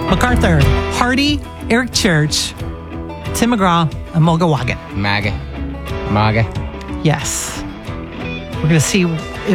MacArthur, Hardy, Eric Church, Tim McGraw, and Mulga Wagon. MAGA. Yes. We're going to see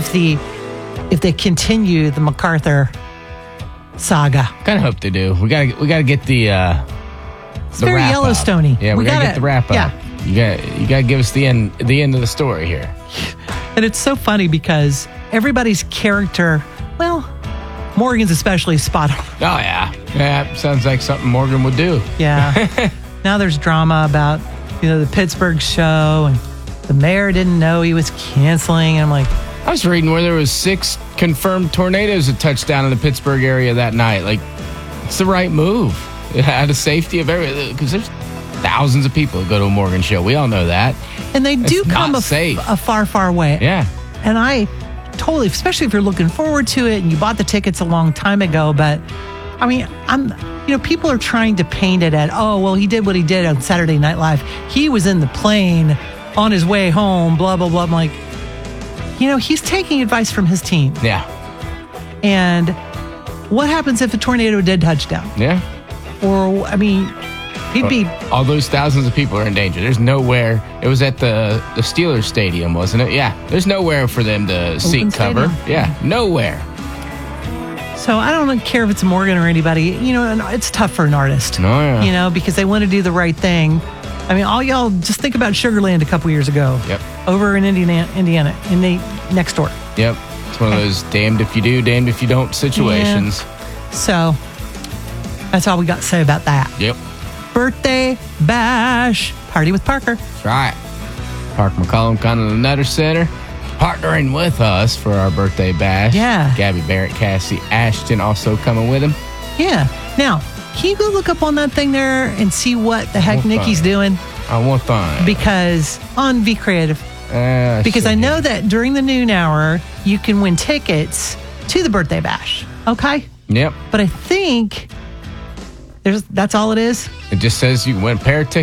if they continue the MacArthur saga. Kind of hope they do. We gotta get the It's very Yellowstone-y. Yeah, we gotta get the wrap up. Yeah. You gotta give us the end of the story here. And it's so funny because everybody's character, well, Morgan's especially spot on. Oh yeah, sounds like something Morgan would do. Yeah. Now there's drama about the Pittsburgh show, and the mayor didn't know he was canceling. And I'm like, I was reading where there was 6 confirmed tornadoes that touched down in the Pittsburgh area that night. Like, it's the right move. Out of safety of everything, because there's thousands of people that go to a Morgan show. We all know that. and they do It's come not safe. a far, far way. Yeah. And I totally, especially if you're looking forward to it and you bought the tickets a long time ago. But I mean, people are trying to paint it at, oh, well, he did what he did on Saturday Night Live. He was in the plane on his way home, blah, blah, blah. I'm like, he's taking advice from his team. Yeah. And what happens if a tornado did touch down? Yeah. Or, he'd be... All those thousands of people are in danger. There's nowhere. It was at the Steelers Stadium, wasn't it? Yeah. There's nowhere for them to seek cover. stadium? Yeah. Nowhere. So I don't care if it's Morgan or anybody. And it's tough for an artist. Oh, yeah. Because they want to do the right thing. All y'all just think about Sugarland a couple years ago. Yep. Over in Indiana, next door. Yep. It's one of those damned if you do, damned if you don't situations. Yeah. So that's all we got to say about that. Yep. Birthday bash party with Parker. That's right. Park McCollum, Continental Nutter Center, partnering with us for our birthday bash. Yeah. Gabby Barrett, Cassie Ashton also coming with him. Yeah. Now, can you go look up on that thing there and see what the heck What Nikki's thing? doing? I want fun. Because on Be Creative. Because I know that during the noon hour, you can win tickets to the birthday bash. Okay? Yep. But I think that's all it is. It just says you can win a pair of tickets.